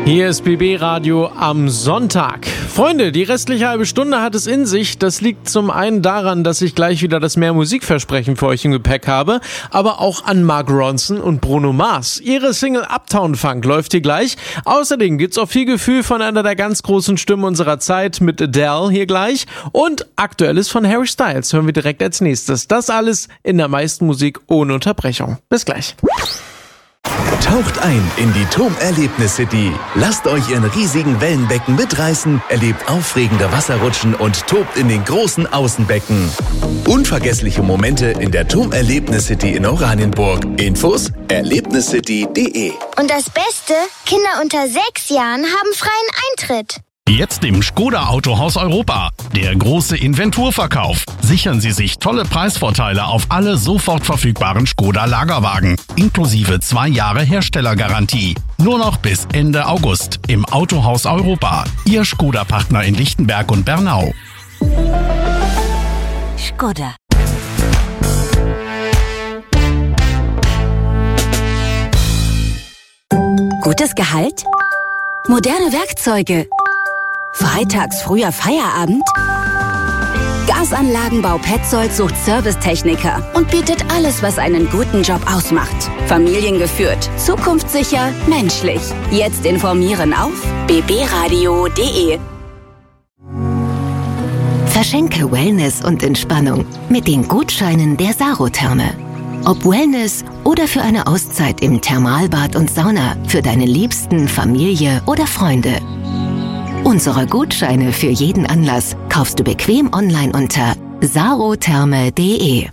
Hier ist BB Radio am Sonntag. Freunde, die restliche halbe Stunde hat es in sich. Das liegt zum einen daran, dass ich gleich wieder das Mehr Musikversprechen für euch im Gepäck habe, aber auch an Mark Ronson und Bruno Mars. Ihre Single Uptown Funk läuft hier gleich. Außerdem gibt's auch viel Gefühl von einer der ganz großen Stimmen unserer Zeit mit Adele hier gleich. Und Aktuelles von Harry Styles hören wir direkt als nächstes. Das alles in der meisten Musik ohne Unterbrechung. Bis gleich. Taucht ein in die TOM-Erlebnis-City. Lasst euch in riesigen Wellenbecken mitreißen, erlebt aufregende Wasserrutschen und tobt in den großen Außenbecken. Unvergessliche Momente in der TOM-Erlebnis-City in Oranienburg. Infos erlebniscity.de. Und das Beste? Kinder unter 6 Jahren haben freien Eintritt. Jetzt im Škoda Autohaus Europa. Der große Inventurverkauf. Sichern Sie sich tolle Preisvorteile auf alle sofort verfügbaren Škoda Lagerwagen. Inklusive 2 Jahre Herstellergarantie. Nur noch bis Ende August im Autohaus Europa. Ihr Škoda-Partner in Lichtenberg und Bernau. Škoda. Gutes Gehalt? Moderne Werkzeuge? Freitags früher Feierabend? Gasanlagenbau Petzold sucht Servicetechniker und bietet alles, was einen guten Job ausmacht. Familiengeführt, zukunftssicher, menschlich. Jetzt informieren auf bbradio.de. Verschenke Wellness und Entspannung mit den Gutscheinen der Saro-Therme. Ob Wellness oder für eine Auszeit im Thermalbad und Sauna für deine Liebsten, Familie oder Freunde. Unsere Gutscheine für jeden Anlass kaufst du bequem online unter sarotherme.de.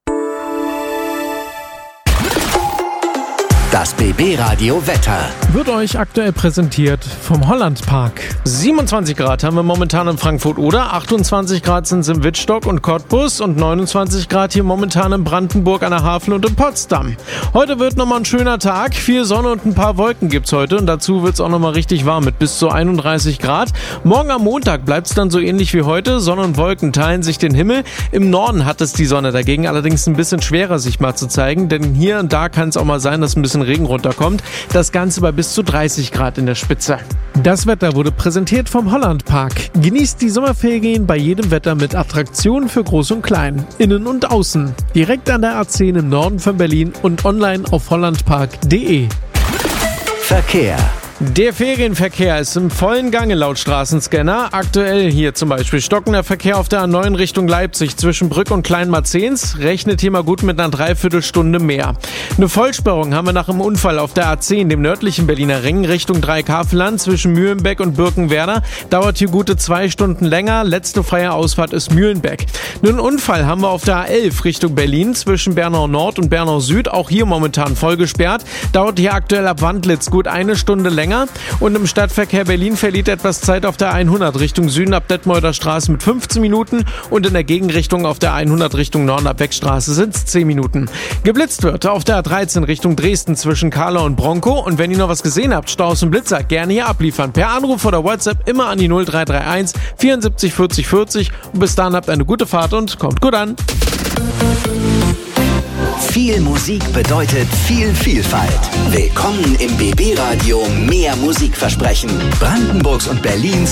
Das BB Radio Wetter wird euch aktuell präsentiert vom Hollandpark. 27 Grad haben wir momentan in Frankfurt-Oder, 28 Grad sind es in Wittstock und Cottbus und 29 Grad hier momentan in Brandenburg an der Havel und in Potsdam. Heute wird nochmal ein schöner Tag, viel Sonne und ein paar Wolken gibt's heute und dazu wird's auch nochmal richtig warm mit bis zu 31 Grad. Morgen am Montag bleibt's dann so ähnlich wie heute, Sonne und Wolken teilen sich den Himmel. Im Norden hat es die Sonne dagegen allerdings ein bisschen schwerer sich mal zu zeigen, denn hier und da kann es auch mal sein, dass ein bisschen Regen runterkommt. Das Ganze bei bis zu 30 Grad in der Spitze. Das Wetter wurde präsentiert vom Hollandpark. Genießt die Sommerferien bei jedem Wetter mit Attraktionen für Groß und Klein. Innen und außen. Direkt an der A10 im Norden von Berlin und online auf hollandpark.de. Verkehr. Der Ferienverkehr ist im vollen Gange laut Straßenscanner. Aktuell hier zum Beispiel stockender Verkehr auf der A9 Richtung Leipzig zwischen Brück und Kleinmarzens. Rechnet hier mal gut mit einer Dreiviertelstunde mehr. Eine Vollsperrung haben wir nach einem Unfall auf der A10, dem nördlichen Berliner Ring, Richtung Dreikafelland zwischen Mühlenbeck und Birkenwerder. Dauert hier gute 2 Stunden länger. Letzte freie Ausfahrt ist Mühlenbeck. Einen Unfall haben wir auf der A11 Richtung Berlin zwischen Bernau Nord und Bernau Süd. Auch hier momentan voll gesperrt. Dauert hier aktuell ab Wandlitz gut 1 Stunde länger. Und im Stadtverkehr Berlin verliert etwas Zeit auf der 100 Richtung Süden ab Detmolder Straße mit 15 Minuten und in der Gegenrichtung auf der 100 Richtung Norden ab Wegstraße sind es 10 Minuten. Geblitzt wird auf der A13 Richtung Dresden zwischen Karlau und Bronkow und wenn ihr noch was gesehen habt, Staus und Blitzer, gerne hier abliefern. Per Anruf oder WhatsApp immer an die 0331 74 40 40 und bis dahin habt eine gute Fahrt und kommt gut an. Viel Musik bedeutet viel Vielfalt. Willkommen im BB Radio Mehr Musikversprechen. Brandenburgs und Berlins